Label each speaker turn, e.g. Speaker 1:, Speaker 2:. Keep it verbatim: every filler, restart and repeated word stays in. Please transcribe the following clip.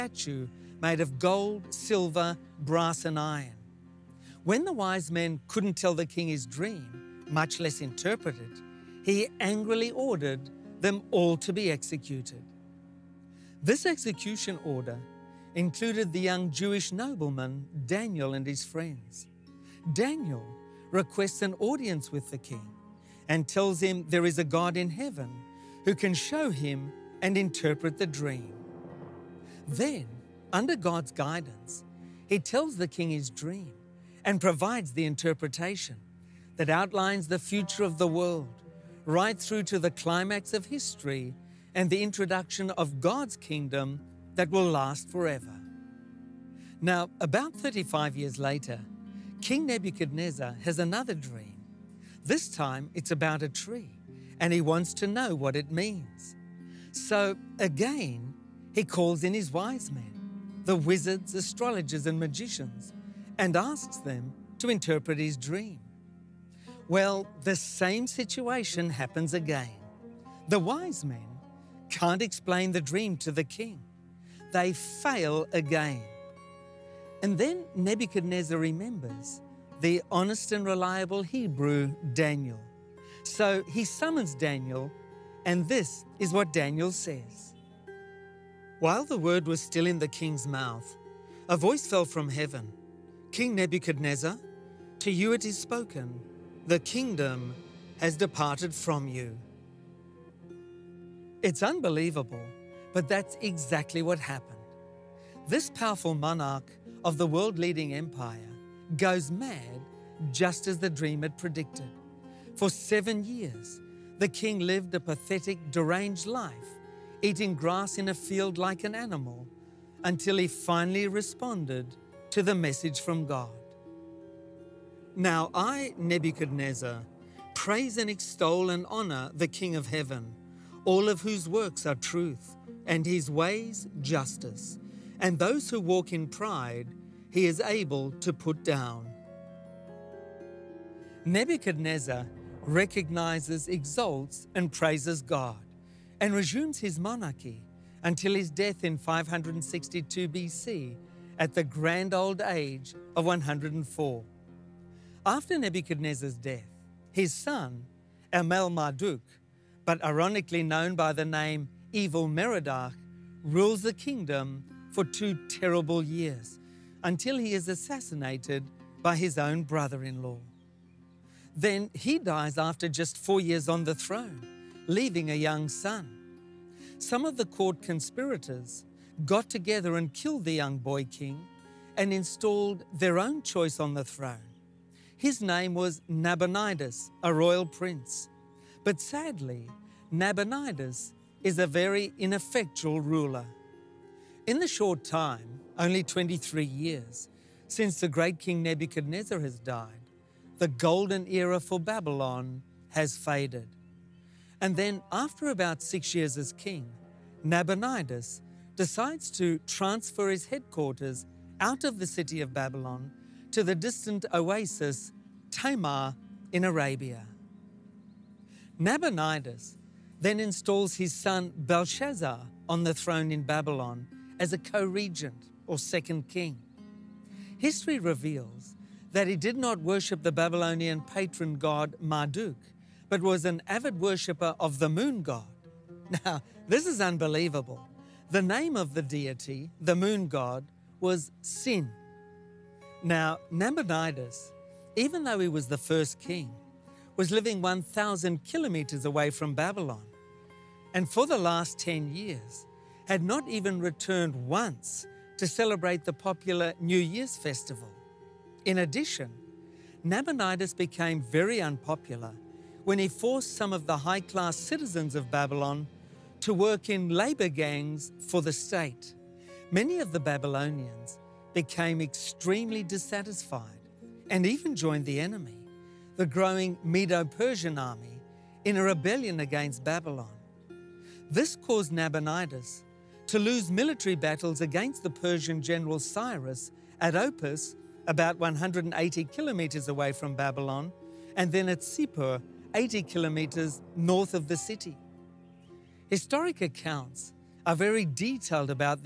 Speaker 1: statue made of gold, silver, brass, and iron. When the wise men couldn't tell the king his dream, much less interpret it, he angrily ordered them all to be executed. This execution order included the young Jewish nobleman Daniel and his friends. Daniel requests an audience with the king and tells him there is a God in heaven who can show him and interpret the dream. Then, under God's guidance, he tells the king his dream and provides the interpretation that outlines the future of the world, right through to the climax of history and the introduction of God's kingdom that will last forever. Now, about thirty-five years later, King Nebuchadnezzar has another dream. This time it's about a tree, and he wants to know what it means. So again, he calls in his wise men, the wizards, astrologers, and magicians, and asks them to interpret his dream. Well, the same situation happens again. The wise men can't explain the dream to the king. They fail again. And then Nebuchadnezzar remembers the honest and reliable Hebrew Daniel. So he summons Daniel, and this is what Daniel says. While the word was still in the king's mouth, a voice fell from heaven. King Nebuchadnezzar, to you it is spoken, the kingdom has departed from you. It's unbelievable, but that's exactly what happened. This powerful monarch of the world-leading empire goes mad just as the dream had predicted. For seven years, the king lived a pathetic, deranged life, eating grass in a field like an animal, until he finally responded to the message from God. Now I, Nebuchadnezzar, praise and extol and honor the King of heaven, all of whose works are truth, and his ways justice, and those who walk in pride he is able to put down. Nebuchadnezzar recognizes, exalts, and praises God, and resumes his monarchy until his death in five hundred sixty-two B C at the grand old age of one hundred four. After Nebuchadnezzar's death, his son, Amel-Marduk, but ironically known by the name Evil Merodach, rules the kingdom for two terrible years until he is assassinated by his own brother-in-law. Then he dies after just four years on the throne, leaving a young son. Some of the court conspirators got together and killed the young boy king and installed their own choice on the throne. His name was Nabonidus, a royal prince. But sadly, Nabonidus is a very ineffectual ruler. In the short time, only twenty-three years, since the great King Nebuchadnezzar has died, the golden era for Babylon has faded. And then after about six years as king, Nabonidus decides to transfer his headquarters out of the city of Babylon to the distant oasis Tamar in Arabia. Nabonidus then installs his son Belshazzar on the throne in Babylon as a co-regent or second king. History reveals that he did not worship the Babylonian patron god Marduk, but was an avid worshipper of the moon god. Now, this is unbelievable. The name of the deity, the moon god, was Sin. Now, Nabonidus, even though he was the first king, was living one thousand kilometers away from Babylon, and for the last ten years had not even returned once to celebrate the popular New Year's festival. In addition, Nabonidus became very unpopular when he forced some of the high-class citizens of Babylon to work in labor gangs for the state. Many of the Babylonians became extremely dissatisfied and even joined the enemy, the growing Medo-Persian army, in a rebellion against Babylon. This caused Nabonidus to lose military battles against the Persian general Cyrus at Opis, about one hundred eighty kilometers away from Babylon, and then at Sippur, eighty kilometers north of the city. Historic accounts are very detailed about